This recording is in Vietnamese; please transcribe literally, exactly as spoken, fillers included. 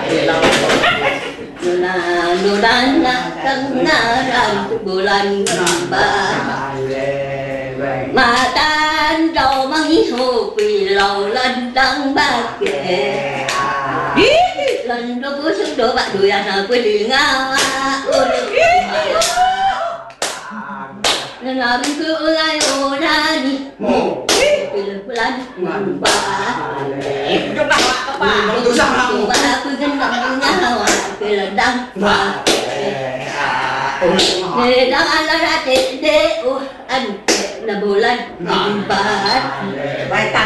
Nuran na tangaran bulan ba matan rau măng hồ quỳ lầu lần đăng ba kề lần đó cứ xuống đổ bạn đuổi ăn quên đi ngao nên là mình cứ ai ô ra đi bulan ba chúng ta các bạn tôi sao không ba cứ gần gần ngao quỳ lần đăng ba nè đang ăn là ra tết tết ô ăn là bulan ba